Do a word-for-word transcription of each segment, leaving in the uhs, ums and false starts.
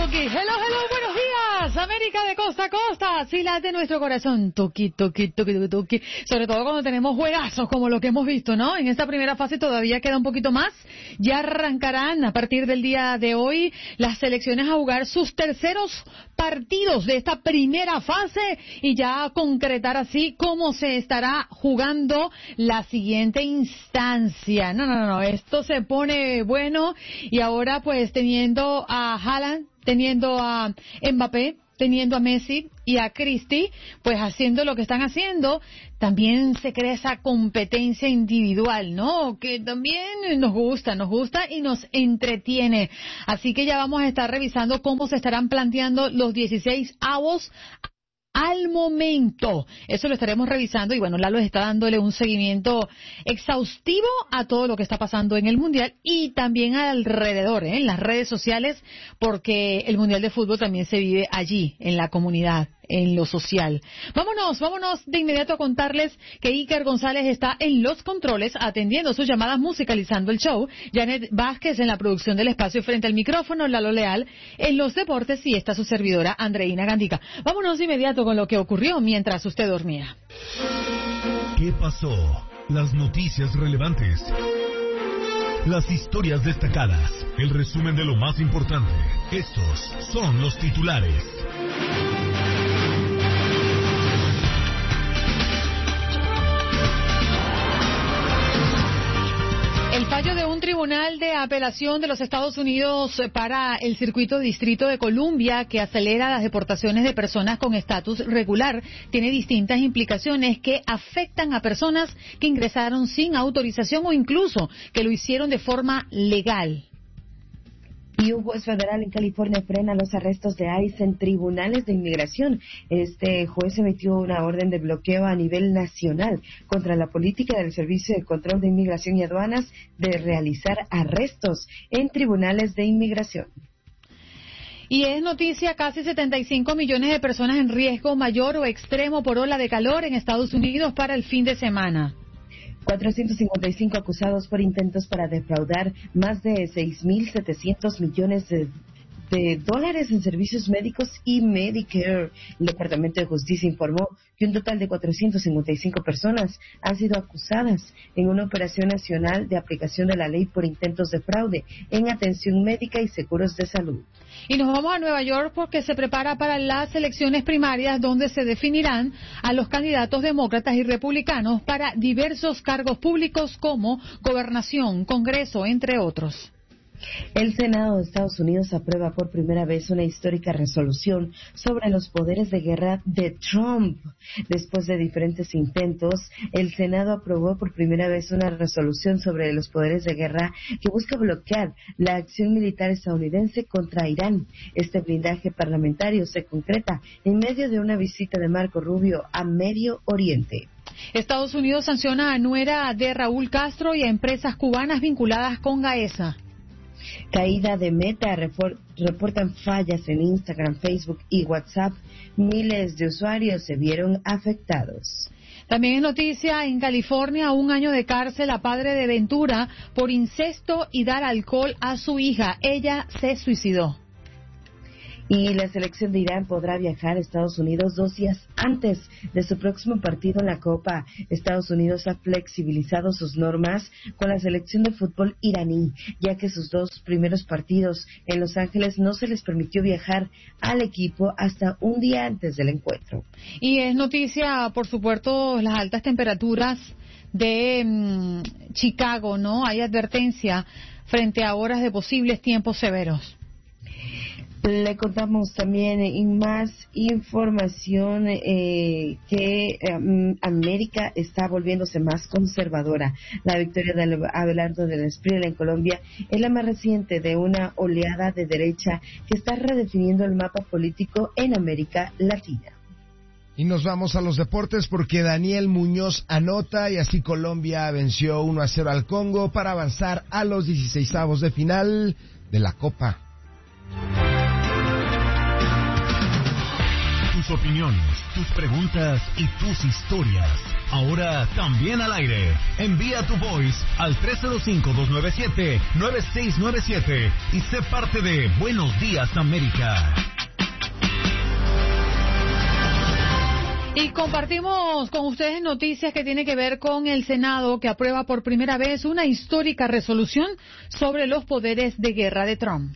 Tuki. Hello, hello, buenos días, América de costa a costa. Sí, late nuestro corazón. Tuki, tuki, tuki, tuki, tuki. Sobre todo cuando tenemos juegazos como lo que hemos visto, ¿no? En esta primera fase todavía queda un poquito más. Ya arrancarán a partir del día de hoy las selecciones a jugar sus terceros partidos de esta primera fase y ya concretar así cómo se estará jugando la siguiente instancia. No, no, no, no. Esto se pone bueno y ahora pues teniendo a Haaland, teniendo a Mbappé, teniendo a Messi y a Cristi, pues haciendo lo que están haciendo, también se crea esa competencia individual, ¿no? Que también nos gusta, nos gusta y nos entretiene. Así que ya vamos a estar revisando cómo se estarán planteando los dieciséis avos al momento. Eso lo estaremos revisando y bueno, Lalo está dándole un seguimiento exhaustivo a todo lo que está pasando en el Mundial y también alrededor, ¿eh? En las redes sociales, porque el Mundial de Fútbol también se vive allí, en la comunidad, en lo social. Vámonos, vámonos de inmediato a contarles que Iker González está en los controles atendiendo sus llamadas, musicalizando el show. Janet Vázquez en la producción del espacio frente al micrófono, Lalo Leal en los deportes y está su servidora Andreina Gandica. Vámonos de inmediato con lo que ocurrió mientras usted dormía. ¿Qué pasó? Las noticias relevantes. Las historias destacadas. El resumen de lo más importante. Estos son los titulares. El fallo de un tribunal de apelación de los Estados Unidos para el circuito distrito de Columbia, que acelera las deportaciones de personas con estatus regular, tiene distintas implicaciones que afectan a personas que ingresaron sin autorización o incluso que lo hicieron de forma legal. Y un juez federal en California frena los arrestos de ICE en tribunales de inmigración. Este juez emitió una orden de bloqueo a nivel nacional contra la política del Servicio de Control de Inmigración y Aduanas de realizar arrestos en tribunales de inmigración. Y es noticia, casi setenta y cinco millones de personas en riesgo mayor o extremo por ola de calor en Estados Unidos para el fin de semana. cuatrocientos cincuenta y cinco acusados por intentos para defraudar más de seis mil setecientos millones de, de dólares en servicios médicos y Medicare. El Departamento de Justicia informó que un total de cuatrocientas cincuenta y cinco personas han sido acusadas en una operación nacional de aplicación de la ley por intentos de fraude en atención médica y seguros de salud. Y nos vamos a Nueva York porque se prepara para las elecciones primarias donde se definirán a los candidatos demócratas y republicanos para diversos cargos públicos como gobernación, Congreso, entre otros. El Senado de Estados Unidos aprueba por primera vez una histórica resolución sobre los poderes de guerra de Trump. Después de diferentes intentos, el Senado aprobó por primera vez una resolución sobre los poderes de guerra que busca bloquear la acción militar estadounidense contra Irán. Este blindaje parlamentario se concreta en medio de una visita de Marco Rubio a Medio Oriente. Estados Unidos sanciona a nuera de Raúl Castro y a empresas cubanas vinculadas con Gaesa. Caída de Meta, reportan fallas en Instagram, Facebook y WhatsApp. Miles de usuarios se vieron afectados. También es noticia en California, un año de cárcel a padre de Ventura por incesto y dar alcohol a su hija. Ella se suicidó. Y la selección de Irán podrá viajar a Estados Unidos dos días antes de su próximo partido en la Copa. Estados Unidos ha flexibilizado sus normas con la selección de fútbol iraní, ya que sus dos primeros partidos en Los Ángeles no se les permitió viajar al equipo hasta un día antes del encuentro. Y es noticia, por supuesto, las altas temperaturas de mmm, Chicago, ¿no? Hay advertencia frente a horas de posibles tiempos severos. Le contamos también en más información eh, que eh, América está volviéndose más conservadora. La victoria de Abelardo del Espriella en Colombia es la más reciente de una oleada de derecha que está redefiniendo el mapa político en América Latina. Y nos vamos a los deportes porque Daniel Muñoz anota y así Colombia venció uno a cero al Congo para avanzar a los dieciseisavos de final de la Copa. tus opiniones, tus preguntas y tus historias. Ahora también al aire. Envía tu voice al tres cero cinco, dos nueve siete, nueve seis nueve siete y sé parte de Buenos Días América. Y compartimos con ustedes noticias que tienen que ver con el Senado, que aprueba por primera vez una histórica resolución sobre los poderes de guerra de Trump.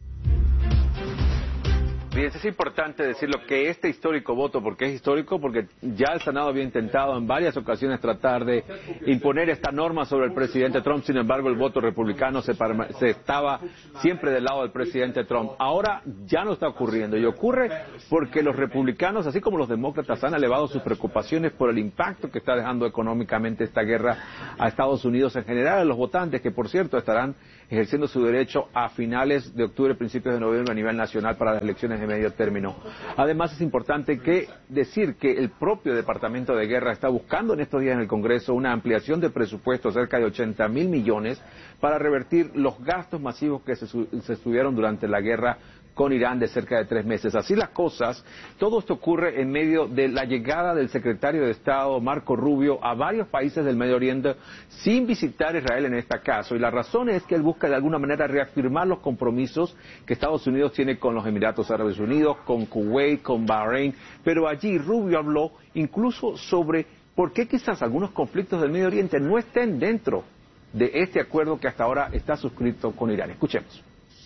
Es importante decirlo que este histórico voto, porque es histórico, porque ya el Senado había intentado en varias ocasiones tratar de imponer esta norma sobre el presidente Trump. Sin embargo, el voto republicano se, se estaba siempre del lado del presidente Trump. Ahora ya no está ocurriendo, y ocurre porque los republicanos, así como los demócratas, han elevado sus preocupaciones por el impacto que está dejando económicamente esta guerra a Estados Unidos en general, a los votantes, que por cierto estarán ejerciendo su derecho a finales de octubre, principios de noviembre a nivel nacional para las elecciones de medio término. Además, es importante que decir que el propio Departamento de Guerra está buscando en estos días en el Congreso una ampliación de presupuesto cerca de ochenta mil millones para revertir los gastos masivos que se, se estuvieron durante la guerra con Irán de cerca de tres meses. Así las cosas, todo esto ocurre en medio de la llegada del secretario de Estado, Marco Rubio, a varios países del Medio Oriente sin visitar Israel en este caso. Y la razón es que él busca de alguna manera reafirmar los compromisos que Estados Unidos tiene con los Emiratos Árabes Unidos, con Kuwait, con Bahrein. Pero allí Rubio habló incluso sobre por qué quizás algunos conflictos del Medio Oriente no estén dentro de este acuerdo que hasta ahora está suscrito con Irán. Escuchemos.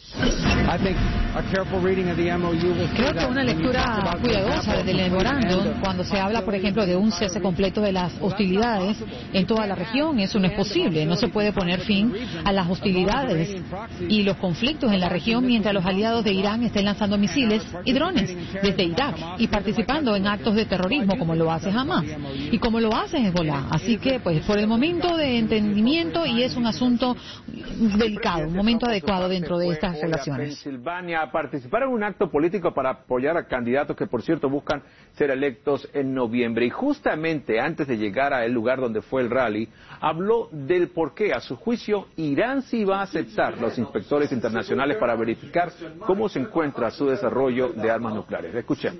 Creo que una lectura cuidadosa del memorándum, cuando se habla, por ejemplo, de un cese completo de las hostilidades en toda la región, eso no es posible. No se puede poner fin a las hostilidades y los conflictos en la región mientras los aliados de Irán estén lanzando misiles y drones desde Irak y participando en actos de terrorismo como lo hace Hamas y como lo hace Hezbollah. Así que, pues, por el momento de entendimiento, y es un asunto delicado, un momento adecuado dentro de estas relaciones. Pensilvania a participar en un acto político para apoyar a candidatos que, por cierto, buscan ser electos en noviembre. Y justamente antes de llegar al lugar donde fue el rally, habló del por qué, a su juicio, Irán sí va a aceptar los inspectores internacionales para verificar cómo se encuentra su desarrollo de armas nucleares. Escuchemos.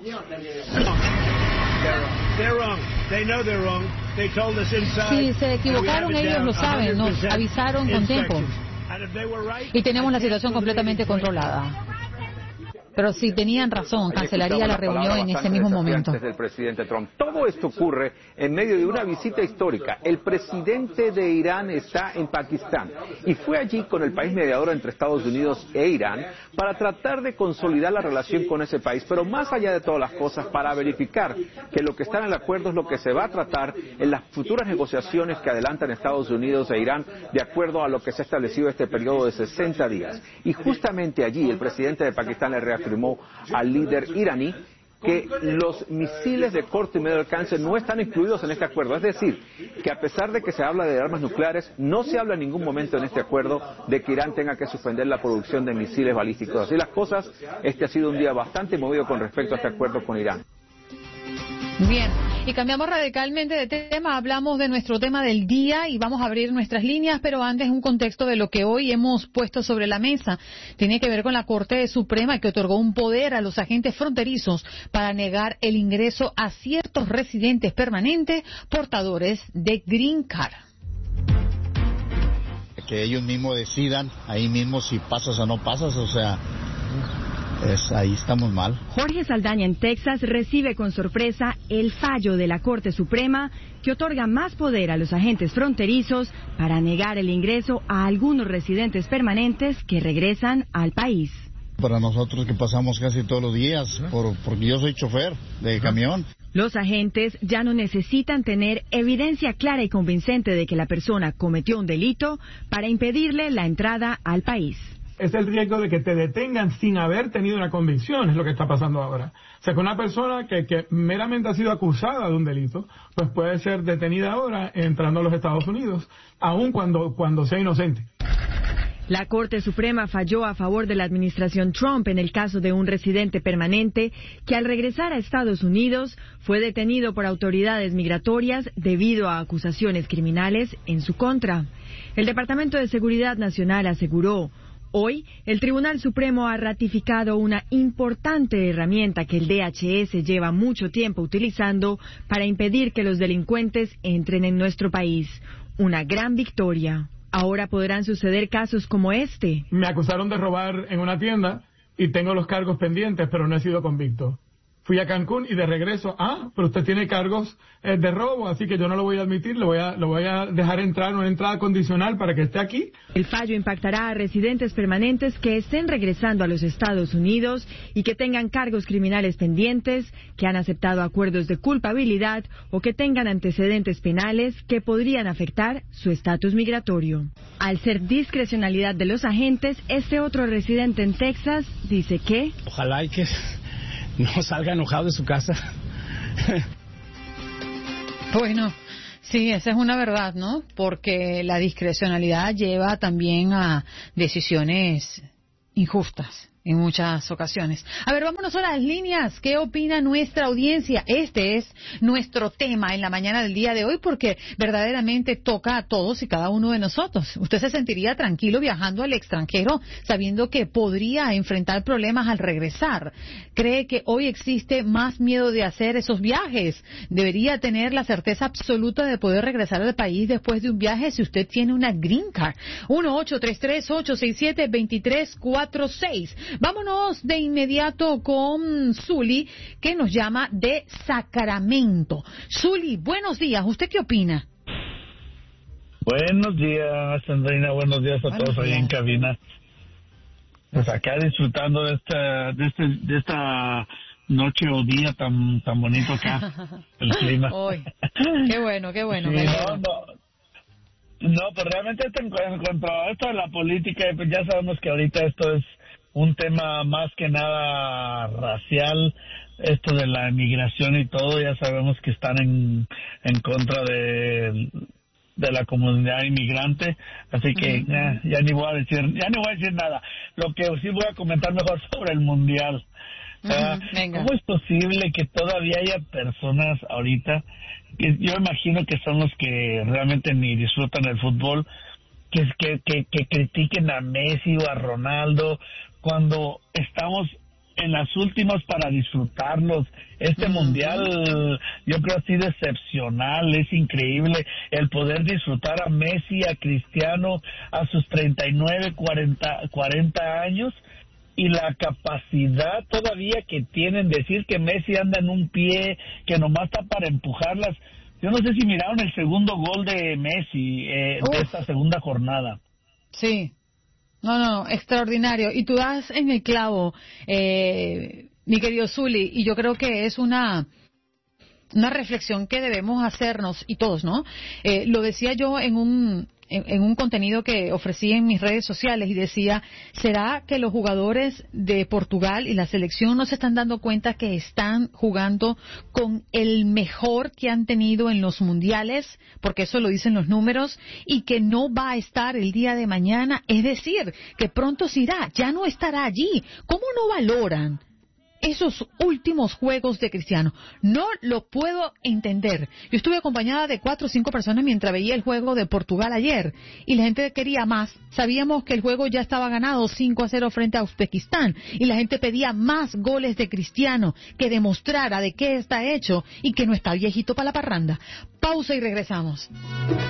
Si se equivocaron, ellos lo saben, nos avisaron con tiempo. Y tenemos la situación completamente controlada. Pero si tenían razón, cancelaría la reunión en ese mismo momento. Del presidente Trump. Todo esto ocurre en medio de una visita histórica. El presidente de Irán está en Pakistán y fue allí con el país mediador entre Estados Unidos e Irán para tratar de consolidar la relación con ese país, pero más allá de todas las cosas, para verificar que lo que está en el acuerdo es lo que se va a tratar en las futuras negociaciones que adelantan Estados Unidos e Irán de acuerdo a lo que se ha establecido este periodo de sesenta días. Y justamente allí el presidente de Pakistán le reafirmó afirmó al líder iraní que los misiles de corto y medio alcance no están incluidos en este acuerdo. Es decir, que a pesar de que se habla de armas nucleares, no se habla en ningún momento en este acuerdo de que Irán tenga que suspender la producción de misiles balísticos. Así las cosas, este ha sido un día bastante movido con respecto a este acuerdo con Irán. Bien, y cambiamos radicalmente de tema, hablamos de nuestro tema del día y vamos a abrir nuestras líneas, pero antes un contexto de lo que hoy hemos puesto sobre la mesa. Tiene que ver con la Corte Suprema, que otorgó un poder a los agentes fronterizos para negar el ingreso a ciertos residentes permanentes portadores de Green Card. Que ellos mismos decidan ahí mismo si pasas o no pasas, o sea... Es, ahí estamos mal. Jorge Saldaña en Texas recibe con sorpresa el fallo de la Corte Suprema que otorga más poder a los agentes fronterizos para negar el ingreso a algunos residentes permanentes que regresan al país. Para nosotros que pasamos casi todos los días, por, porque yo soy chofer de camión. Los agentes ya no necesitan tener evidencia clara y convincente de que la persona cometió un delito para impedirle la entrada al país. Es el riesgo de que te detengan sin haber tenido una convicción, es lo que está pasando ahora. O sea, que una persona que, que meramente ha sido acusada de un delito, pues puede ser detenida ahora entrando a los Estados Unidos, aun cuando, cuando sea inocente. La Corte Suprema falló a favor de la administración Trump en el caso de un residente permanente que al regresar a Estados Unidos fue detenido por autoridades migratorias debido a acusaciones criminales en su contra. El Departamento de Seguridad Nacional aseguró: Hoy, el Tribunal Supremo ha ratificado una importante herramienta que el D H S lleva mucho tiempo utilizando para impedir que los delincuentes entren en nuestro país. Una gran victoria. Ahora podrán suceder casos como este. Me acusaron de robar en una tienda y tengo los cargos pendientes, pero no he sido convicto. Fui a Cancún y de regreso, ah, pero usted tiene cargos eh, de robo, así que yo no lo voy a admitir, lo voy a, lo voy a dejar entrar, una entrada condicional para que esté aquí. El fallo impactará a residentes permanentes que estén regresando a los Estados Unidos y que tengan cargos criminales pendientes, que han aceptado acuerdos de culpabilidad o que tengan antecedentes penales que podrían afectar su estatus migratorio. Al ser discrecionalidad de los agentes, este otro residente en Texas dice que... Ojalá y que no salga enojado de su casa. Bueno, sí, esa es una verdad, ¿no? Porque la discrecionalidad lleva también a decisiones injustas en muchas ocasiones. A ver, vámonos a las líneas. ¿Qué opina nuestra audiencia? Este es nuestro tema en la mañana del día de hoy porque verdaderamente toca a todos y cada uno de nosotros. ¿Usted se sentiría tranquilo viajando al extranjero sabiendo que podría enfrentar problemas al regresar? ¿Cree que hoy existe más miedo de hacer esos viajes? ¿Debería tener la certeza absoluta de poder regresar al país después de un viaje si usted tiene una green card? uno ocho tres tres, ocho seis siete, dos tres cuatro seis. Vámonos de inmediato con Zuli, que nos llama de Sacramento. Zuli, buenos días. ¿Usted qué opina? Buenos días, Sandrina. Buenos días a buenos todos días. Ahí en cabina. Pues acá disfrutando de esta, de este, de esta noche o día tan, tan bonito acá, el clima. Hoy. Qué bueno, qué bueno. Sí, no, no, no, pues realmente en cuanto a esto de la política, pues ya sabemos que ahorita esto es un tema más que nada racial, esto de la emigración y todo, ya sabemos que están en, en contra de, de la comunidad inmigrante, así que uh-huh. eh, ya ni voy a decir, ya ni voy a decir nada. Lo que sí voy a comentar mejor sobre el mundial. Uh-huh. Uh, ¿Cómo es posible que todavía haya personas ahorita, que yo imagino que son los que realmente ni disfrutan el fútbol, que, que, que, que critiquen a Messi o a Ronaldo, cuando estamos en las últimas para disfrutarlos? Este uh-huh. mundial, yo creo así de excepcional, es increíble el poder disfrutar a Messi, a Cristiano, a sus treinta y nueve, cuarenta, cuarenta años, y la capacidad todavía que tienen de decir que Messi anda en un pie, que nomás está para empujarlas. Yo no sé si miraron el segundo gol de Messi eh, de esta segunda jornada. Sí. No, no, extraordinario. Y tú das en el clavo, eh, mi querido Zuli, y yo creo que es una una reflexión que debemos hacernos, y todos, ¿no? Eh, lo decía yo en un en, en un contenido que ofrecí en mis redes sociales y decía, ¿será que los jugadores de Portugal y la selección no se están dando cuenta que están jugando con el mejor que han tenido en los mundiales? Porque eso lo dicen los números, y que no va a estar el día de mañana, es decir, que pronto se irá, ya no estará allí. ¿Cómo no valoran esos últimos juegos de Cristiano? No lo puedo entender. Yo estuve acompañada de cuatro o cinco personas mientras veía el juego de Portugal ayer, y la gente quería más. Sabíamos que el juego ya estaba ganado cinco a cero frente a Uzbekistán, y la gente pedía más goles de Cristiano, que demostrara de qué está hecho y que no está viejito para la parranda. Pausa y regresamos.